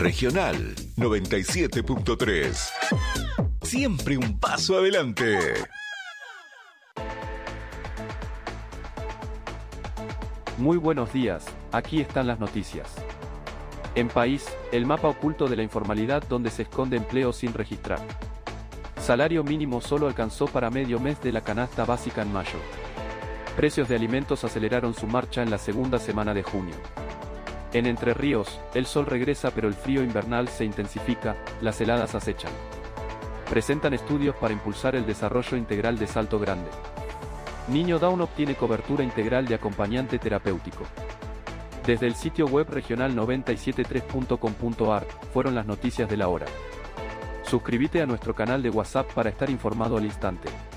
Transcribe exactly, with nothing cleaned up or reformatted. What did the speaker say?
Regional noventa y siete punto tres. Siempre un paso adelante. Muy buenos días, aquí están las noticias. En país, el mapa oculto de la informalidad donde se esconde empleo sin registrar. Salario mínimo solo alcanzó para medio mes de la canasta básica en mayo. Precios de alimentos aceleraron su marcha en la segunda semana de junio. En Entre Ríos, el sol regresa pero el frío invernal se intensifica, las heladas acechan. Presentan estudios para impulsar el desarrollo integral de Salto Grande. Niño Down obtiene cobertura integral de acompañante terapéutico. Desde el sitio web regional noventa y siete punto tres punto com punto a r fueron las noticias de la hora. Suscríbete a nuestro canal de WhatsApp para estar informado al instante.